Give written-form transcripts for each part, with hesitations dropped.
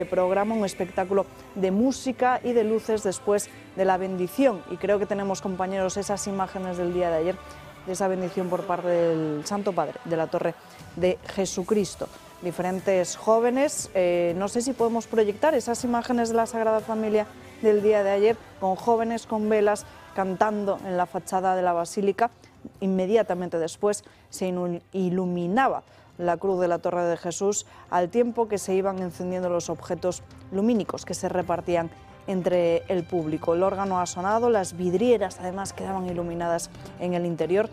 Programa un espectáculo de música y de luces después de la bendición, y creo que tenemos, compañeros, esas imágenes del día de ayer, de esa bendición por parte del Santo Padre de la Torre de Jesucristo. Diferentes jóvenes, no sé si podemos proyectar esas imágenes de la Sagrada Familia del día de ayer, con jóvenes con velas cantando en la fachada de la Basílica. Inmediatamente después se iluminaba la cruz de la Torre de Jesús, al tiempo que se iban encendiendo los objetos lumínicos que se repartían entre el público. El órgano ha sonado, las vidrieras además quedaban iluminadas en el interior,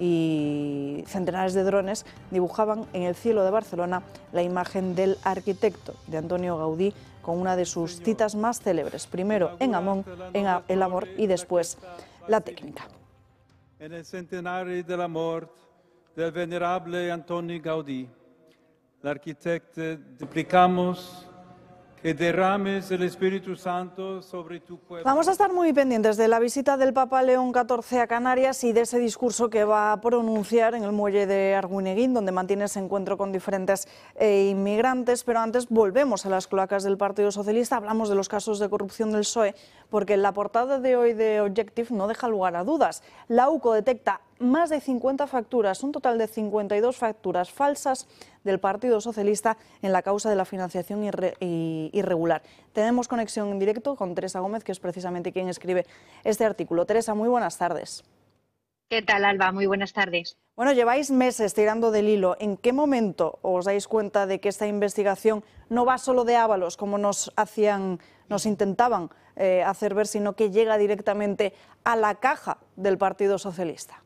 y centenares de drones dibujaban en el cielo de Barcelona la imagen del arquitecto, de Antonio Gaudí, con una de sus citas más célebres, primero en el amor y después la técnica. En el centenario de la mort del venerable Antoni Gaudí, l'arquitecte, suplicamos que derrames el Espíritu Santo sobre tu pueblo. Vamos a estar muy pendientes de la visita del Papa León XIV a Canarias y de ese discurso que va a pronunciar en el muelle de Arguineguín, donde mantiene ese encuentro con diferentes inmigrantes. Pero antes volvemos a las cloacas del Partido Socialista, hablamos de los casos de corrupción del PSOE, porque la portada de hoy de Objective no deja lugar a dudas. La UCO detecta más de 50 facturas, un total de 52 facturas falsas del Partido Socialista en la causa de la financiación irregular. Tenemos conexión en directo con Teresa Gómez, que es precisamente quien escribe este artículo. Teresa, muy buenas tardes. ¿Qué tal, Alba? Muy buenas tardes. Bueno, lleváis meses tirando del hilo. ¿En qué momento os dais cuenta de que esta investigación no va solo de Ábalos, como nos intentaban hacer ver, sino que llega directamente a la caja del Partido Socialista?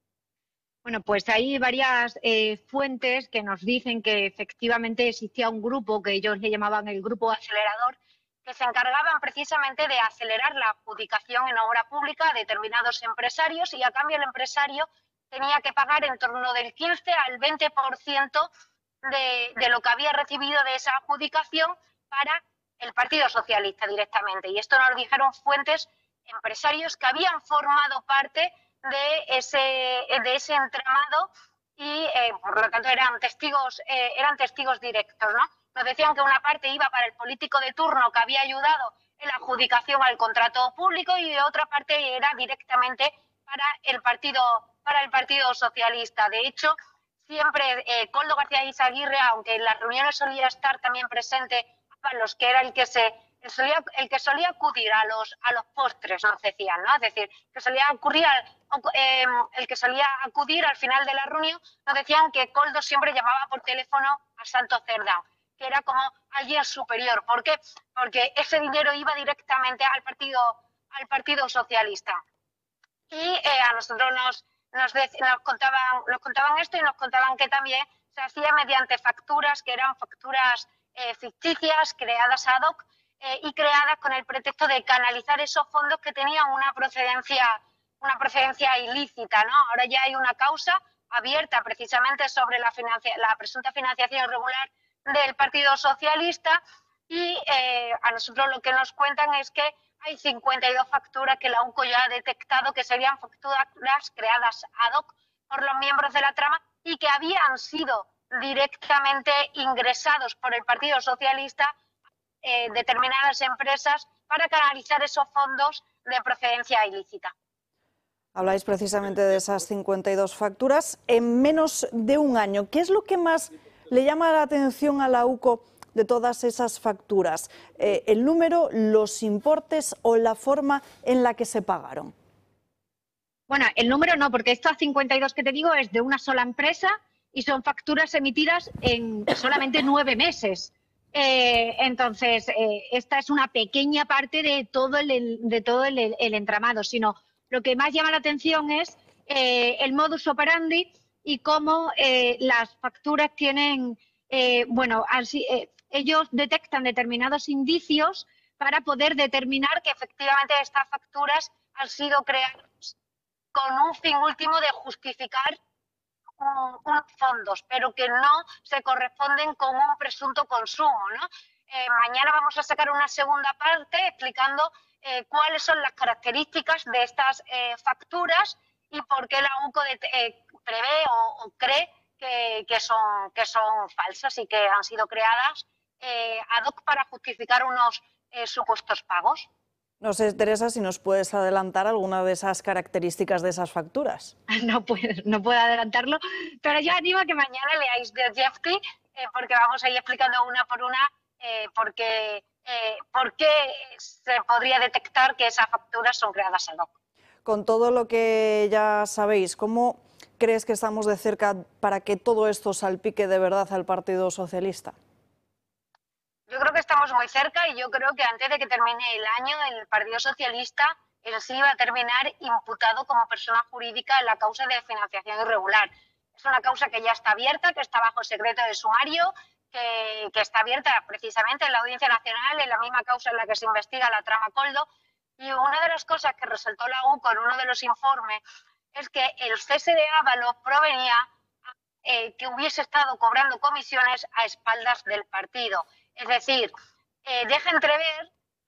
Bueno, pues hay varias fuentes que nos dicen que efectivamente existía un grupo que ellos le llamaban el grupo acelerador, que se encargaban precisamente de acelerar la adjudicación en obra pública a determinados empresarios, y a cambio el empresario tenía que pagar en torno del 15 al 20% de lo que había recibido de esa adjudicación para el Partido Socialista directamente. Y esto nos dijeron fuentes, empresarios que habían formado parte de ese entramado, y por lo tanto eran testigos directos, ¿no? Nos decían que una parte iba para el político de turno que había ayudado en la adjudicación al contrato público, y otra parte era directamente para el Partido Socialista. De hecho, siempre Koldo García Izaguirre, aunque en las reuniones solía estar también presente Ábalos, que era el que solía acudir a los postres, nos decían, ¿no? Es decir, el que solía acudir al final de la reunión, nos decían que Koldo siempre llamaba por teléfono a Santos Cerdán, que era como alguien superior. ¿Por qué? Porque ese dinero iba directamente al Partido Socialista. Y a nosotros nos contaban esto, y nos contaban que también se hacía mediante facturas que eran facturas ficticias, creadas ad hoc, y creadas con el pretexto de canalizar esos fondos que tenían una procedencia ilícita, ¿no? Ahora ya hay una causa abierta precisamente sobre la presunta financiación irregular del Partido Socialista, y a nosotros lo que nos cuentan es que hay 52 facturas que la UCO ya ha detectado que serían facturas creadas ad hoc por los miembros de la trama, y que habían sido directamente ingresados por el Partido Socialista determinadas empresas para canalizar esos fondos de procedencia ilícita. Habláis precisamente de esas 52 facturas en menos de un año. ¿Qué es lo que más le llama la atención a la UCO de todas esas facturas? ¿El número, los importes o la forma en la que se pagaron? Bueno, el número no, porque estas 52 que te digo es de una sola empresa y son facturas emitidas en solamente 9 meses. Entonces, esta es una pequeña parte de todo el entramado, sino lo que más llama la atención es el modus operandi y cómo las facturas tienen, ellos detectan determinados indicios para poder determinar que efectivamente estas facturas han sido creadas con un fin último de justificar unos fondos, pero que no se corresponden con un presunto consumo, ¿no? Mañana vamos a sacar una segunda parte explicando cuáles son las características de estas facturas y por qué la UCO prevé o cree que son falsas y que han sido creadas ad hoc para justificar unos supuestos pagos. No sé, Teresa, si nos puedes adelantar alguna de esas características de esas facturas. No puedo adelantarlo, pero yo animo a que mañana leáis de Jeffrey, porque vamos a ir explicando una por una por qué se podría detectar que esas facturas son creadas ad hoc. Con todo lo que ya sabéis, ¿cómo crees que estamos de cerca para que todo esto salpique de verdad al Partido Socialista? Yo creo que estamos muy cerca y yo creo que antes de que termine el año el Partido Socialista sí va a terminar imputado como persona jurídica en la causa de financiación irregular. Es una causa que ya está abierta, que está bajo secreto de sumario, que está abierta precisamente en la Audiencia Nacional, en la misma causa en la que se investiga la trama Koldo. Y una de las cosas que resaltó la UCO en uno de los informes es que el cese de Ábalos provenía que hubiese estado cobrando comisiones a espaldas del partido. Es decir, deja entrever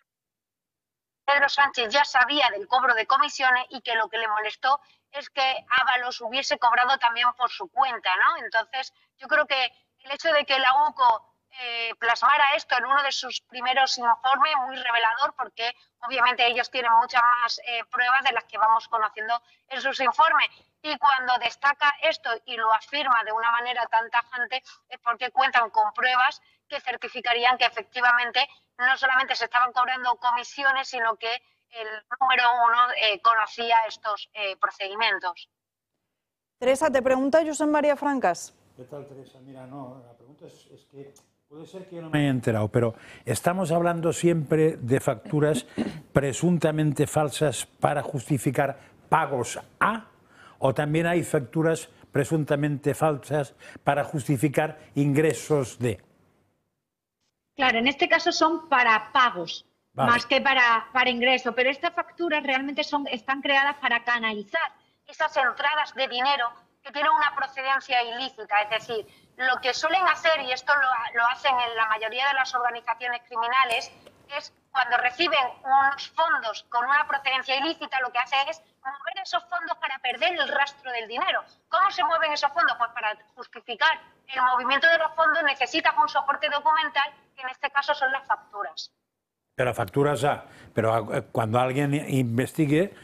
que Pedro Sánchez ya sabía del cobro de comisiones y que lo que le molestó es que Ábalos hubiese cobrado también por su cuenta, ¿no? Entonces, yo creo que el hecho de que la UCO plasmara esto en uno de sus primeros informes, muy revelador, porque obviamente ellos tienen muchas más pruebas de las que vamos conociendo en sus informes. Y cuando destaca esto y lo afirma de una manera tan tajante es porque cuentan con pruebas que certificarían que efectivamente no solamente se estaban cobrando comisiones, sino que el número uno conocía estos procedimientos. Teresa, te pregunta Josep María Francas. ¿Qué tal, Teresa? Mira, no, la pregunta es que puede ser que yo no me haya enterado, pero estamos hablando siempre de facturas presuntamente falsas para justificar pagos a, o también hay facturas presuntamente falsas para justificar ingresos de. Claro, en este caso son para pagos, más que para ingreso, pero estas facturas realmente están creadas para canalizar esas entradas de dinero que tienen una procedencia ilícita, es decir, lo que suelen hacer, y esto lo hacen en la mayoría de las organizaciones criminales, es cuando reciben unos fondos con una procedencia ilícita, lo que hace es mover esos fondos para perder el rastro del dinero. ¿Cómo se mueven esos fondos? Pues para justificar el movimiento de los fondos necesitas un soporte documental, que en este caso son las facturas. Pero facturas A, pero cuando alguien investigue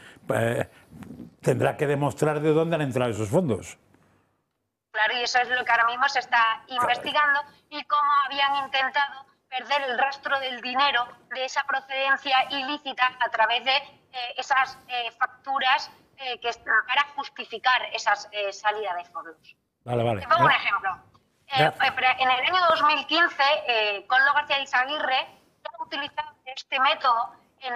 tendrá que demostrar de dónde han entrado esos fondos. Claro, y eso es lo que ahora mismo se está investigando y cómo habían intentado perder el rastro del dinero de esa procedencia ilícita a través de esas facturas para justificar esas salidas de fondos. Vale. Te pongo un ejemplo. En el año 2015, Koldo García Izaguirre ha utilizado este método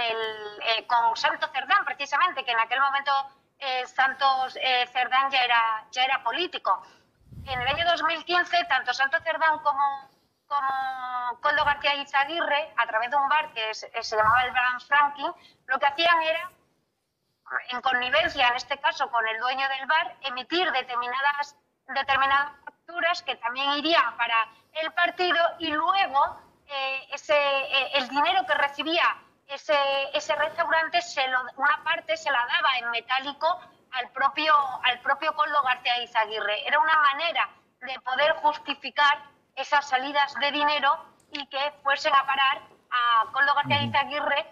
con Santos Cerdán, precisamente, que en aquel momento Santos Cerdán ya era político. En el año 2015, tanto Santos Cerdán como Koldo García Izaguirre, a través de un bar que se llamaba el Bar Franklin, lo que hacían era, en connivencia, en este caso con el dueño del bar, emitir determinadas facturas que también irían para el partido y luego el dinero que recibía ese restaurante, una parte se la daba en metálico al propio Koldo García Izaguirre. Era una manera de poder justificar esas salidas de dinero y que fuesen a parar a Koldo García Izaguirre,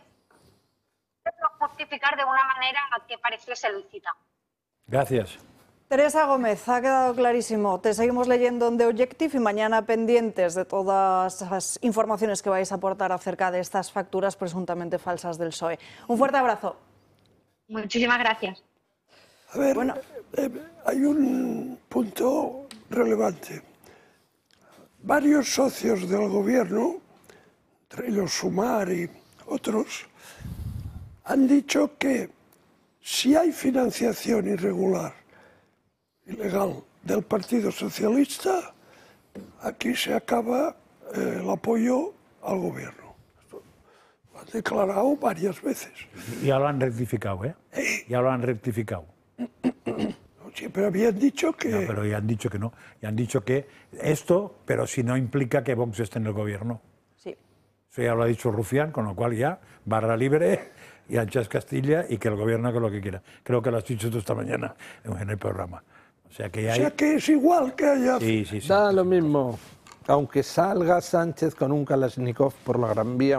justificar de una manera que pareciese lícita. Gracias. Teresa Gómez, ha quedado clarísimo. Te seguimos leyendo en The Objective y mañana pendientes de todas las informaciones que vais a aportar acerca de estas facturas presuntamente falsas del PSOE. Un fuerte abrazo. Muchísimas gracias. A ver, hay un punto relevante. Varios socios del gobierno, entre ellos Sumar y otros, han dicho que si hay financiación irregular, ilegal del Partido Socialista, aquí se acaba el apoyo al gobierno. Esto lo han declarado varias veces. Ya lo han rectificado, ¿eh? Ya lo han rectificado. Siempre habían dicho que... No, pero ya han dicho que no. Ya han dicho que esto, pero si no implica que Vox esté en el gobierno. Sí. Eso ya lo ha dicho Rufián, con lo cual ya, barra libre y anchas Castilla y que el gobierno haga lo que quiera. Creo que lo has dicho tú esta mañana en el programa. O sea que es igual que haya... Sí. Da lo mismo. aunque salga Sánchez con un Kalashnikov por la Gran Vía,